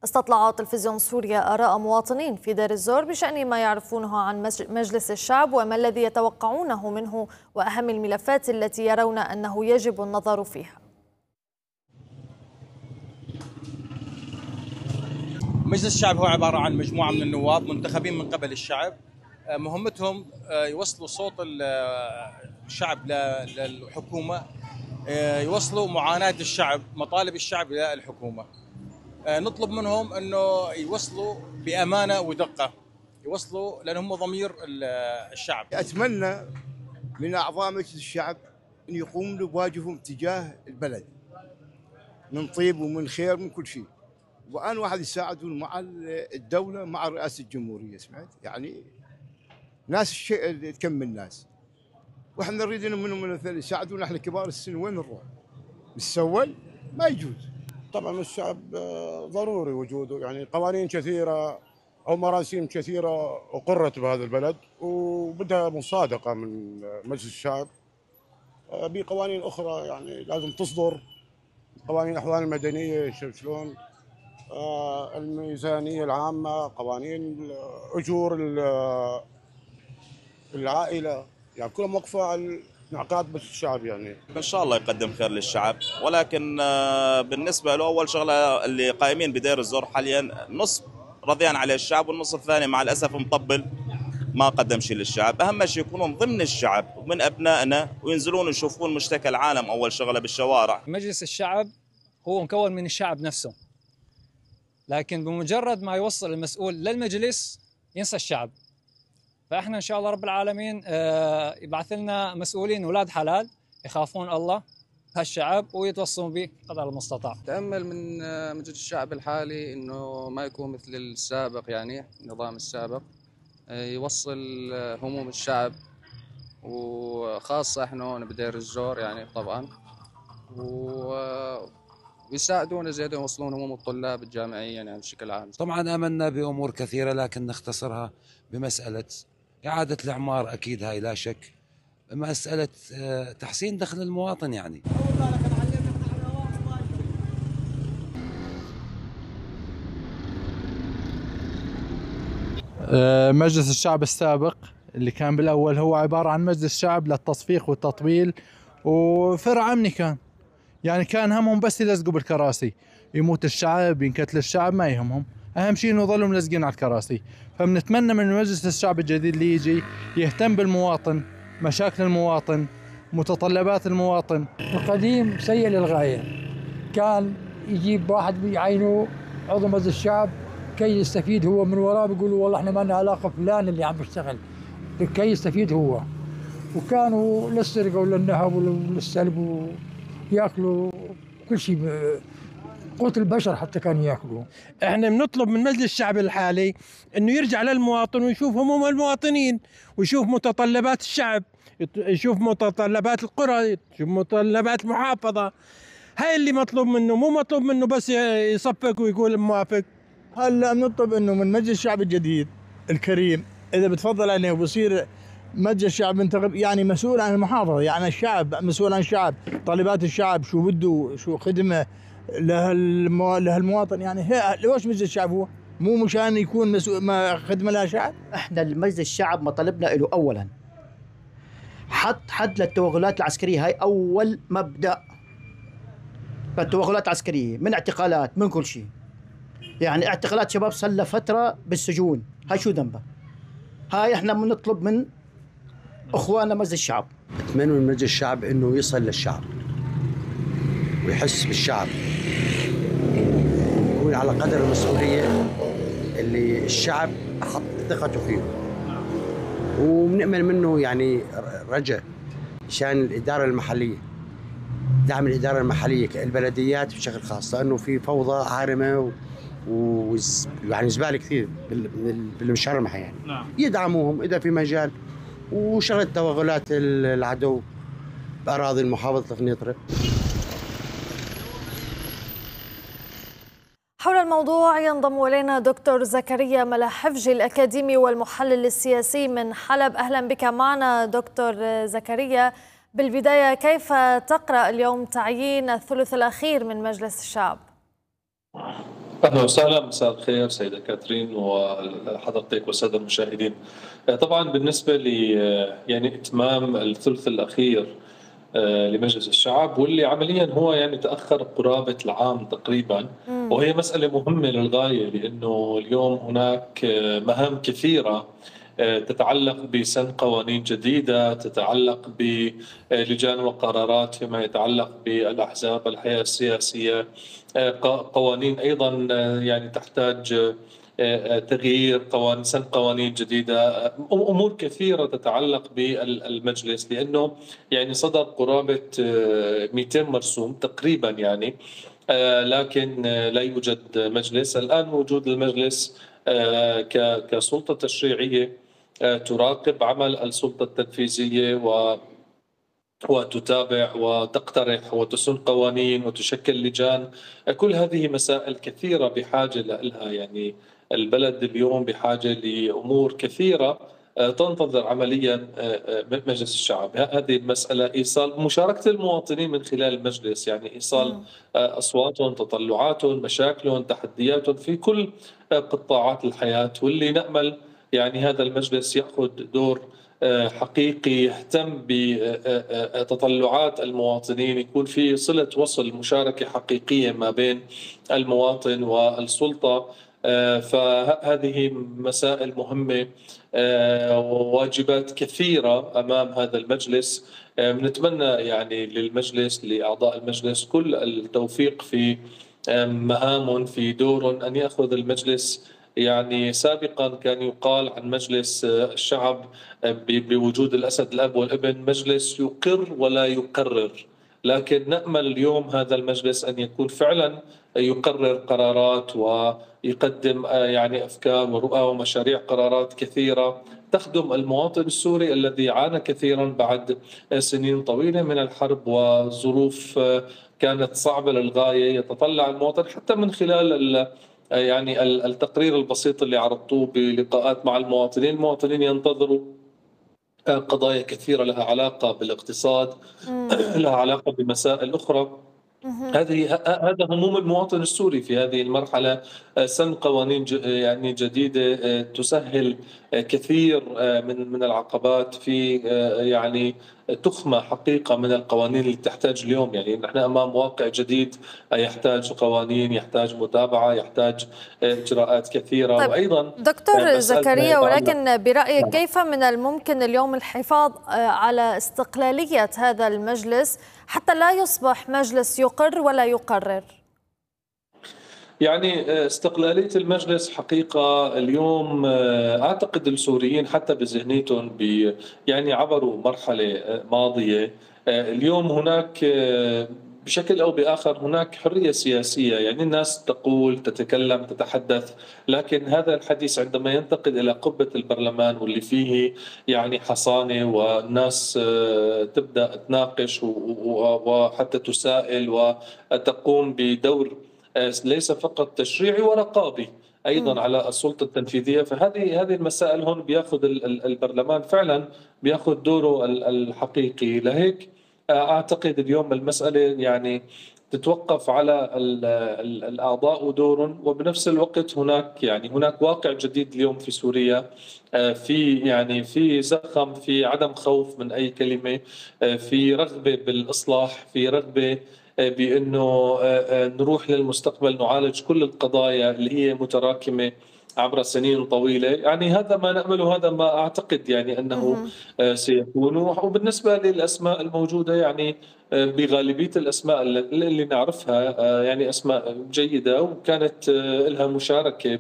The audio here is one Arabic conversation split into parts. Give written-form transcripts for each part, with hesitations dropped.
استطلع تلفزيون سوريا آراء مواطنين في دير الزور بشأن ما يعرفونه عن مجلس الشعب وما الذي يتوقعونه منه وأهم الملفات التي يرون أنه يجب النظر فيها. مجلس الشعب هو عبارة عن مجموعة من النواب منتخبين من قبل الشعب، مهمتهم يوصلوا صوت الشعب للحكومة، يوصلوا معاناة الشعب، مطالب الشعب للحكومة. نطلب منهم أنه يوصلوا بأمانة ودقة، يوصلوا لأن هم ضمير الشعب. أتمنى من أعضاء مجلس الشعب أن يقوموا بواجبهم تجاه البلد من طيب ومن خير من كل شيء، وأن واحد يساعدون مع الدولة مع رئاسة الجمهورية. سمعت يعني ناس الشيء تكمل الناس، واحنا نريد منهم مثلا يساعدونا احنا كبار السن. وين نروح؟ نتسول؟ ما يجوز. طبعا الشعب ضروري وجوده، يعني قوانين كثيرة أو مراسيم كثيرة أقرت بهذا البلد وبدها مصادقة من مجلس الشعب بقوانين أخرى، يعني لازم تصدر قوانين الأحوال المدنية، شلون الميزانية العامة، قوانين أجور العائلة، يعني كلها موقفة على انعقاد مجلس الشعب. يعني ان شاء الله يقدم خير للشعب، ولكن بالنسبه له اول شغله اللي قائمين بدير الزور حاليا نص رضيان عليه الشعب والنص الثاني مع الاسف مطبل ما قدم شيء للشعب. اهم شيء يكونون ضمن الشعب ومن ابنائنا وينزلون يشوفون مشتكى العالم اول شغله بالشوارع. مجلس الشعب هو مكون من الشعب نفسه، لكن بمجرد ما يوصل المسؤول للمجلس ينسى الشعب. فاحنا ان شاء الله رب العالمين يبعث لنا مسؤولين اولاد حلال يخافون الله هالشعب ويتوصلون به قدر المستطاع. تأمل من مجلس الشعب الحالي انه ما يكون مثل السابق، يعني النظام السابق، يوصل هموم الشعب وخاصة احنا هون بدير الزور يعني طبعا، ويساعدونا زيادة يوصلون هموم الطلاب الجامعيين يعني بشكل عام. طبعا آمنا بأمور كثيرة لكن نختصرها بمسألة إعادة الإعمار، أكيد هاي لا شك، مسألة تحسين دخل المواطن. يعني مجلس الشعب السابق اللي كان بالأول هو عبارة عن مجلس شعب للتصفيق والتطبيل وفرع أمني، كان همهم بس يلزقوا بالكراسي، يموت الشعب ينكتل الشعب ما يهمهم، أهم شيء إنه يظلوا ملزقين على الكراسي. فبنتمنى من مجلس الشعب الجديد اللي يجي يهتم بالمواطن، مشاكل المواطن، متطلبات المواطن. القديم سيء للغاية، كان يجيب واحد يعينه عضو مجلس الشعب كي يستفيد هو من وراه، بيقولوا والله احنا ما لنا علاقة فلان اللي عم بيشتغل، كي يستفيد هو. وكانوا للسرقة وللنهب وللسلب وياكلوا كل شيء، قوت البشر حتى كانوا ياكلوا. احنا بنطلب من مجلس الشعب الحالي انه يرجع للمواطن ويشوف هموم المواطنين ويشوف متطلبات الشعب، يشوف متطلبات القرى، يشوف متطلبات المحافظة. هاي اللي مطلوب منه، مو مطلوب منه بس يصفق ويقول موافق. هلا بنطلب انه من مجلس الشعب الجديد الكريم اذا بتفضل انه بصير مجلس الشعب منتخب، يعني مسؤول عن المحافظة، يعني الشعب مسؤول عن الشعب، طالبات الشعب شو بده، شو خدمة لهالمواطن. يعني ليش مجلس الشعب هو مو مشان يكون مسؤول ما خدمه لها شعب؟ احنا المجلس الشعب مطالبنا له اولا حد للتوغلات العسكريه، هاي اول مبدا. التوغلات العسكريه من اعتقالات من كل شيء، يعني اعتقالات شباب صار له فتره بالسجون، هاي شو ذنبها؟ هاي احنا بنطلب من اخواننا مجلس الشعب. اتمنى من مجلس الشعب انه يصل للشعب ويحس بالشعب، يكون على قدر المسؤولية اللي الشعب حط ثقته فيه، وبنأمل منه يعني رجاء شان الإدارة المحلية، دعم الإدارة المحلية البلديات بشكل خاص، لأنه في فوضى عارمة ويعني زبالة كثير بالمشارمة يعني. يدعموهم إذا في مجال، وشغلة توغلات العدو بأراضي المحافظة النيطرة. حول الموضوع ينضم إلينا دكتور زكريا ملاحفجي الأكاديمي والمحلل السياسي من حلب. أهلا بك معنا دكتور زكريا. بالبداية كيف تقرأ اليوم تعيين الثلث الأخير من مجلس الشعب؟ أهلا وسهلا، مساء الخير سيدة كاترين وحضرتك والسادة المشاهدين. طبعا بالنسبة لي يعني إتمام الثلث الأخير لمجلس الشعب، واللي عمليا هو يعني تأخر قرابة العام تقريبا، وهي مسألة مهمة للغاية، لأنه اليوم هناك مهام كثيرة تتعلق بسن قوانين جديدة، تتعلق بلجان وقرارات فيما يتعلق بالأحزاب، الحياة السياسية، قوانين أيضا يعني تحتاج تغيير سن قوانين جديدة، أمور كثيرة تتعلق بالمجلس، لأنه يعني صدر قرابة 200 مرسوم تقريبا يعني، لكن لا يوجد مجلس. الآن وجود المجلس كسلطة تشريعية تراقب عمل السلطة التنفيذية وتتابع وتقترح وتسن قوانين وتشكل لجان. كل هذه مسائل كثيرة بحاجة لها، يعني البلد اليوم بحاجة لأمور كثيرة تنتظر عمليا مجلس الشعب. هذه المسألة إيصال مشاركة المواطنين من خلال المجلس، يعني إيصال أصواتهم، تطلعاتهم، مشاكلهم، تحدياتهم في كل قطاعات الحياة، واللي نأمل يعني هذا المجلس يأخذ دور حقيقي، يهتم بتطلعات المواطنين، يكون في صلة وصل، مشاركة حقيقية ما بين المواطن والسلطة. فهذه مسائل مهمة، وواجبات كثيرة أمام هذا المجلس. بنتمنى يعني للمجلس، لأعضاء المجلس، كل التوفيق في مهامهم، في دورهم، أن يأخذ المجلس. يعني سابقا كان يقال عن مجلس الشعب بوجود الأسد الأب والابن مجلس يقر ولا يقرر، لكن نأمل اليوم هذا المجلس أن يكون فعلا يقرر قرارات ويقدم يعني أفكار ورؤى ومشاريع قرارات كثيرة تخدم المواطن السوري الذي عانى كثيرا بعد سنين طويلة من الحرب وظروف كانت صعبة للغاية. يتطلع المواطن حتى من خلال يعني التقرير البسيط اللي عرضتوه بلقاءات مع المواطنين ينتظروا قضايا كثيرة لها علاقة بالاقتصاد، لها علاقة بمسائل أخرى. هذا هموم المواطن السوري في هذه المرحلة. سن قوانين يعني جديدة تسهل كثير من العقبات في يعني تخمة حقيقة من القوانين اللي تحتاج اليوم. يعني نحن أمام واقع جديد يحتاج قوانين، يحتاج متابعة، يحتاج إجراءات كثيرة. طيب وأيضا دكتور زكريا، ولكن برأيك كيف من الممكن اليوم الحفاظ على استقلالية هذا المجلس حتى لا يصبح مجلس يقر ولا يقرر؟ يعني استقلالية المجلس حقيقة اليوم أعتقد السوريين حتى بذهنيتهم يعني عبروا مرحلة ماضية. اليوم هناك بشكل أو بآخر هناك حرية سياسية، يعني الناس تقول، تتكلم، تتحدث، لكن هذا الحديث عندما ينتقل إلى قبة البرلمان واللي فيه يعني حصانة والناس تبدأ تناقش وحتى تسائل وتقوم بدور ليس فقط تشريعي ورقابي ايضا على السلطه التنفيذيه، فهذه المسائل هون بياخذ البرلمان فعلا بياخذ دوره الحقيقي. لهيك اعتقد اليوم المساله يعني تتوقف على الاعضاء ودورهم، وبنفس الوقت هناك واقع جديد اليوم في سوريا، في زخم، في عدم خوف من اي كلمه، في رغبه بالاصلاح، في رغبه بأنه نروح للمستقبل، نعالج كل القضايا اللي هي متراكمة عبر سنين طويلة. يعني هذا ما نأمله، هذا ما أعتقد يعني أنه سيكون. وبالنسبة للأسماء الموجودة يعني بغالبية الأسماء اللي نعرفها يعني أسماء جيدة وكانت لها مشاركة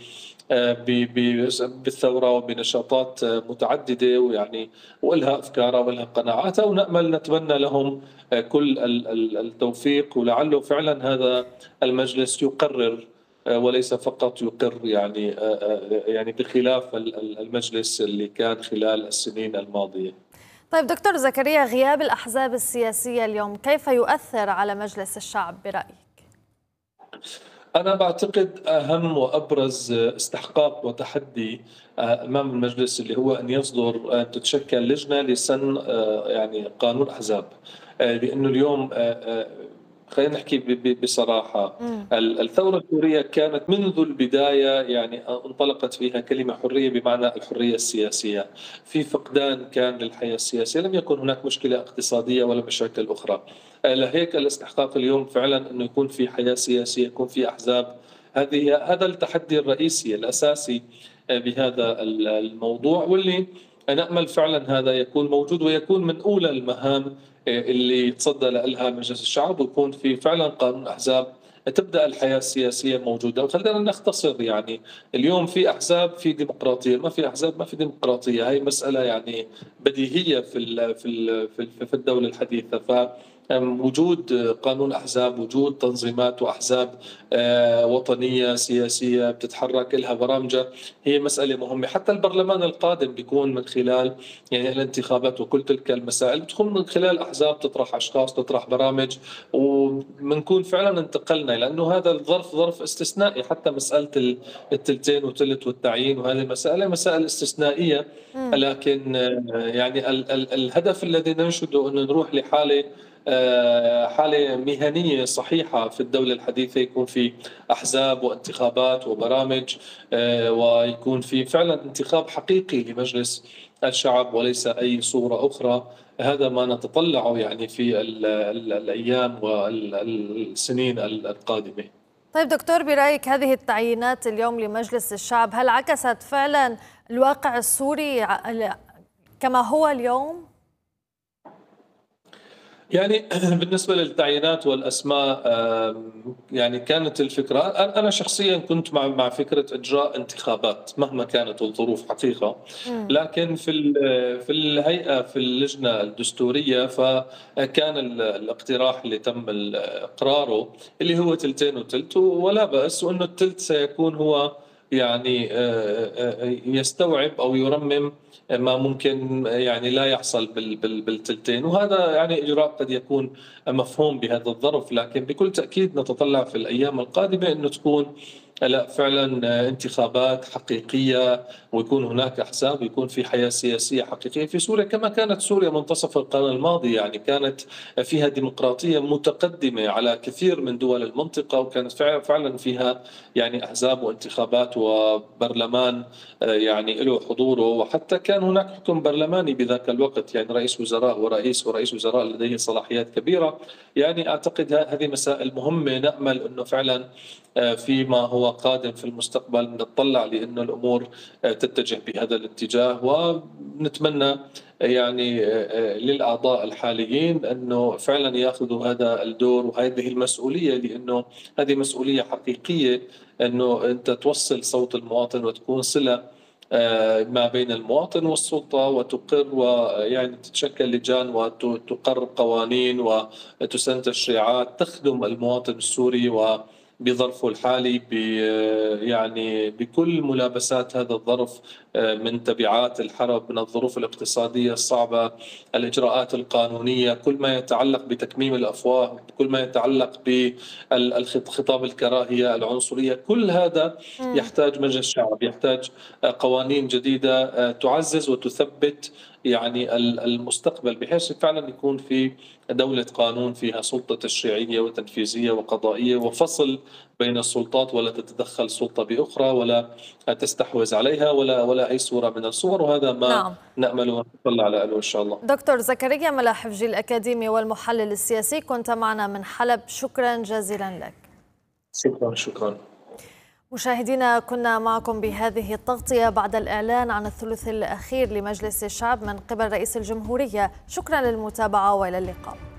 بالثورة وبنشاطات متعددة، ويعني ولها أفكارها ولها قناعاتها، ونأمل نتمنى لهم كل التوفيق، ولعله فعلا هذا المجلس يقرر وليس فقط يقر، يعني بخلاف المجلس اللي كان خلال السنين الماضية. طيب دكتور زكريا، غياب الأحزاب السياسية اليوم كيف يؤثر على مجلس الشعب برأيك؟ أنا بعتقد أهم وأبرز استحقاق وتحدي أمام المجلس اللي هو أن تتشكل لجنة لسن يعني قانون أحزاب، لأنه اليوم خلينا نحكي بصراحة. الثورة السورية كانت منذ البداية يعني انطلقت فيها كلمة حرية بمعنى الحرية السياسية. في فقدان كان للحياة السياسية، لم يكن هناك مشكلة اقتصادية ولا مشاكل أخرى. لهيك الاستحقاق اليوم فعلا أنه يكون في حياة سياسية، يكون في أحزاب. هذا التحدي الرئيسي الأساسي بهذا الموضوع، واللي نأمل فعلا هذا يكون موجود ويكون من أولى المهام اللي يتصدى لها مجلس الشعب، ويكون في فعلا قانون أحزاب تبدأ الحياة السياسية موجودة. وخلينا نختصر، يعني اليوم في أحزاب في ديمقراطية، ما في أحزاب ما في ديمقراطية. هاي مسألة يعني بديهية في الدولة الحديثة. وجود قانون أحزاب، وجود تنظيمات وأحزاب وطنية سياسية بتتحرك لها برامجها، هي مسألة مهمة. حتى البرلمان القادم بيكون من خلال يعني الانتخابات وكل تلك المسائل بتكون من خلال أحزاب تطرح أشخاص، تطرح برامج، وبنكون فعلا انتقلنا، لأنه هذا الظرف ظرف استثنائي. حتى مسألة التلتين وثلث والتعيين وهذه مسائل استثنائية، لكن يعني الهدف الذي ننشده أنه نروح لحالة مهنية صحيحة في الدولة الحديثة، يكون في أحزاب وانتخابات وبرامج، ويكون في فعلا انتخاب حقيقي لمجلس الشعب وليس أي صورة أخرى. هذا ما نتطلعه يعني في الأيام والسنين القادمة. طيب دكتور، برأيك هذه التعيينات اليوم لمجلس الشعب هل عكست فعلا الواقع السوري كما هو اليوم؟ يعني بالنسبة للتعيينات والأسماء، يعني كانت الفكرة، أنا شخصيا كنت مع فكرة إجراء انتخابات مهما كانت الظروف حقيقة، لكن في الهيئة في اللجنة الدستورية فكان الاقتراح اللي تم إقراره اللي هو تلتين وتلت، ولا بأس، وأنه التلت سيكون هو يعني يستوعب أو يرمم ما ممكن يعني لا يحصل بالتلتين. وهذا يعني إجراء قد يكون مفهوم بهذا الظرف، لكن بكل تأكيد نتطلع في الأيام القادمة أنه تكون لا فعلا انتخابات حقيقية، ويكون هناك أحزاب، ويكون في حياة سياسية حقيقية في سوريا كما كانت سوريا منتصف القرن الماضي. يعني كانت فيها ديمقراطية متقدمة على كثير من دول المنطقة، وكانت فعلا فيها يعني أحزاب وانتخابات وبرلمان يعني له حضوره، وحتى كان هناك حكم برلماني بذاك الوقت، يعني رئيس وزراء ورئيس وزراء لديه صلاحيات كبيرة. يعني أعتقد هذه مسائل مهمة، نأمل أنه فعلا فيما هو قادم في المستقبل نتطلع لأنه الأمور تتجه بهذا الاتجاه، ونتمنى يعني للأعضاء الحاليين أنه فعلا يأخذوا هذا الدور وهذه المسؤولية، لأنه هذه مسؤولية حقيقية، أنه أنت توصل صوت المواطن وتكون صلة ما بين المواطن والسلطة، وتقر ويعني تتشكل لجان وتقر قوانين وتسن تشريعات تخدم المواطن السوري وبظرفه الحالي يعني بكل ملابسات هذا الظرف من تبعات الحرب، من الظروف الاقتصادية الصعبة، الإجراءات القانونية، كل ما يتعلق بتكميم الأفواه، كل ما يتعلق بالخطاب الكراهية العنصرية. كل هذا يحتاج مجلس الشعب، يحتاج قوانين جديدة تعزز وتثبت يعني المستقبل، بحيث فعلا يكون في دولة قانون فيها سلطة تشريعية وتنفيذية وقضائية وفصل بين السلطات، ولا تتدخل سلطة بأخرى ولا تستحوذ عليها ولا أي صورة من الصور. وهذا ما نأمل ونطلع على إن شاء الله. دكتور زكريا ملاحفجي الأكاديمي والمحلل السياسي، كنت معنا من حلب، شكرا جزيلا لك. شكرا. مشاهدينا، كنا معكم بهذه التغطية بعد الإعلان عن الثلث الأخير لمجلس الشعب من قبل رئيس الجمهورية. شكرا للمتابعة وإلى اللقاء.